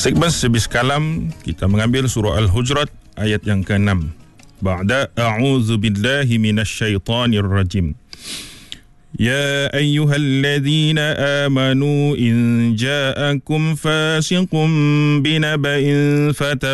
Segmen Sebis Kalam, kita mengambil surah Al-Hujurat ayat yang ke-6. Ba'da a'udzu billahi minasyaitonir rajim. Ya ayyuhalladzina amanu in ja'akum fasiqun binaba'in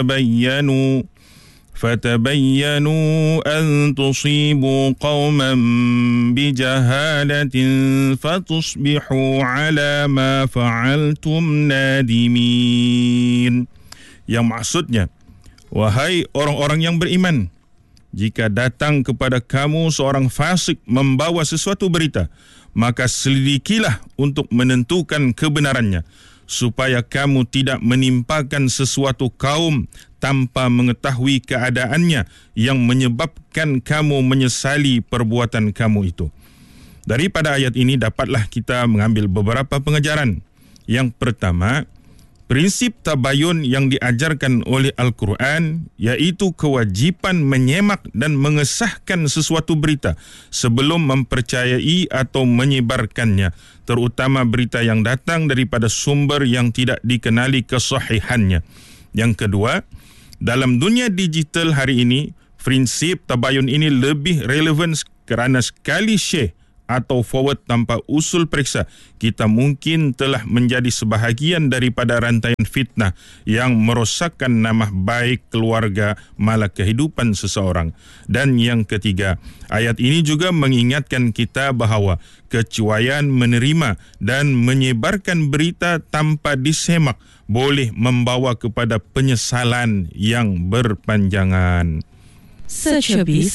فتبينوا أن تصيبوا قوما بجهالة فتصبحوا على ما فعلتم نادمين. Yang maksudnya, wahai orang-orang yang beriman, jika datang kepada kamu seorang fasik membawa sesuatu berita, maka selidikilah untuk menentukan kebenarannya, supaya kamu tidak menimpakan sesuatu kaum tanpa mengetahui keadaannya yang menyebabkan kamu menyesali perbuatan kamu itu. Daripada ayat ini dapatlah kita mengambil beberapa pengajaran. Yang pertama, prinsip tabayun yang diajarkan oleh Al-Quran, iaitu kewajipan menyemak dan mengesahkan sesuatu berita sebelum mempercayai atau menyebarkannya, terutama berita yang datang daripada sumber yang tidak dikenali kesahihannya. Yang kedua, dalam dunia digital hari ini, prinsip tabayun ini lebih relevan kerana sekali share atau forward tanpa usul periksa, kita mungkin telah menjadi sebahagian daripada rantaian fitnah yang merosakkan nama baik keluarga, malah kehidupan seseorang. Dan yang ketiga, ayat ini juga mengingatkan kita bahawa kecuaian menerima dan menyebarkan berita tanpa disemak boleh membawa kepada penyesalan yang berpanjangan. Secebis